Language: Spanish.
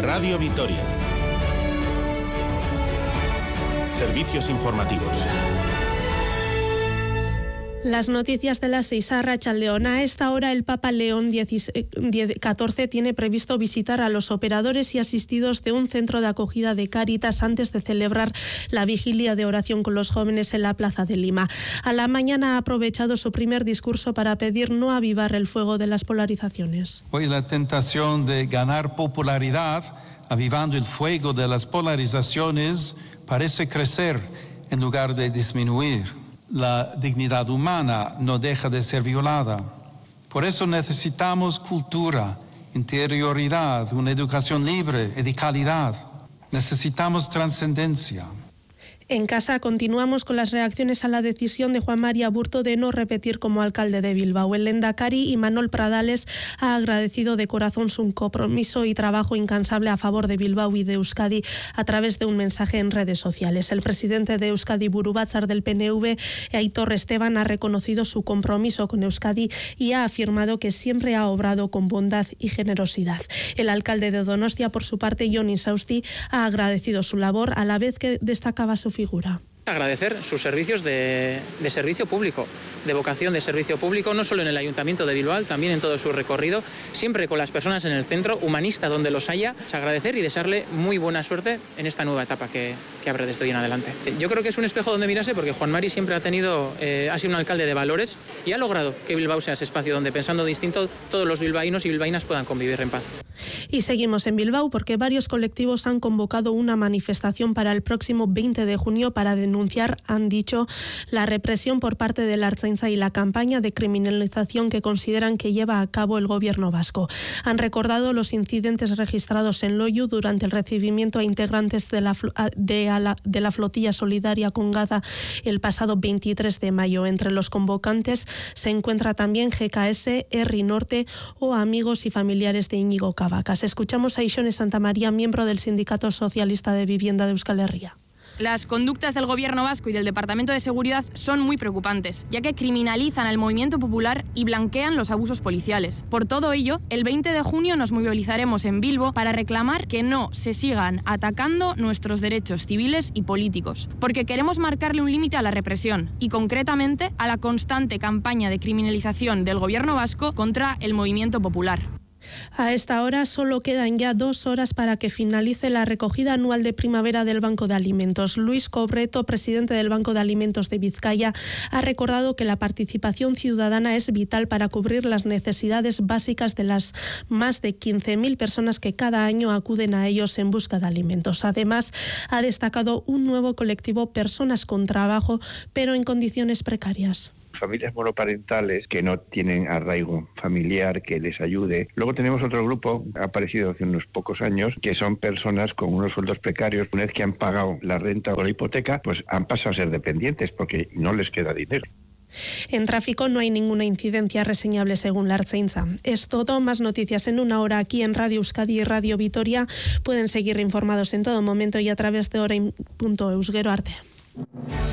Radio Vitoria. Servicios informativos. Las noticias de las 6 a Rachaldeón. A esta hora el Papa León XIV tiene previsto visitar a los operadores y asistidos de un centro de acogida de Cáritas antes de celebrar la vigilia de oración con los jóvenes en la Plaza de Lima. A la mañana ha aprovechado su primer discurso para pedir no avivar el fuego de las polarizaciones. Hoy la tentación de ganar popularidad, avivando el fuego de las polarizaciones, parece crecer en lugar de disminuir. La dignidad humana no deja de ser violada. Por eso necesitamos cultura, interioridad, una educación libre y de calidad. Necesitamos trascendencia. En casa continuamos con las reacciones a la decisión de Juan María Aburto de no repetir como alcalde de Bilbao. El lehendakari Imanol Pradales ha agradecido de corazón su compromiso y trabajo incansable a favor de Bilbao y de Euskadi a través de un mensaje en redes sociales. El presidente de Euskadi Buru Batzar del PNV, Aitor Esteban, ha reconocido su compromiso con Euskadi y ha afirmado que siempre ha obrado con bondad y generosidad. El alcalde de Donostia, por su parte, Jon Insausti, ha agradecido su labor a la vez que destacaba su figura. Agradecer sus servicios de servicio público, de vocación de servicio público, no solo en el Ayuntamiento de Bilbao, también en todo su recorrido, siempre con las personas en el centro, humanista donde los haya. Agradecer y desearle muy buena suerte en esta nueva etapa que abre desde hoy en adelante. Yo creo que es un espejo donde mirarse porque Juan Mari siempre ha sido un alcalde de valores y ha logrado que Bilbao sea ese espacio donde, pensando distinto, todos los bilbaínos y bilbaínas puedan convivir en paz. Y seguimos en Bilbao porque varios colectivos han convocado una manifestación para el próximo 20 de junio para denunciar, han dicho, la represión por parte de la Ertzaintza y la campaña de criminalización que consideran que lleva a cabo el gobierno vasco. Han recordado los incidentes registrados en Loiu durante el recibimiento a integrantes de la flotilla solidaria con Gaza el pasado 23 de mayo. Entre los convocantes se encuentra también GKS, Herri Norte o amigos y familiares de Íñigo Cabacas. Escuchamos a Ixone Santamaría, miembro del Sindicato Socialista de Vivienda de Euskal Herria. Las conductas del Gobierno vasco y del Departamento de Seguridad son muy preocupantes, ya que criminalizan al movimiento popular y blanquean los abusos policiales. Por todo ello, el 20 de junio nos movilizaremos en Bilbo para reclamar que no se sigan atacando nuestros derechos civiles y políticos, porque queremos marcarle un límite a la represión y, concretamente, a la constante campaña de criminalización del Gobierno vasco contra el movimiento popular. A esta hora solo quedan ya 2 horas para que finalice la recogida anual de primavera del Banco de Alimentos. Luis Cobreto, presidente del Banco de Alimentos de Vizcaya, ha recordado que la participación ciudadana es vital para cubrir las necesidades básicas de las más de 15.000 personas que cada año acuden a ellos en busca de alimentos. Además, ha destacado un nuevo colectivo, personas con trabajo, pero en condiciones precarias. Familias monoparentales que no tienen arraigo familiar que les ayude. Luego tenemos otro grupo, ha aparecido hace unos pocos años, que son personas con unos sueldos precarios. Una vez que han pagado la renta o la hipoteca, pues han pasado a ser dependientes porque no les queda dinero. En tráfico no hay ninguna incidencia reseñable según la Ertzaintza. Es todo, más noticias en una hora aquí en Radio Euskadi y Radio Vitoria. Pueden seguir informados en todo momento y a través de hora.eusgero arte.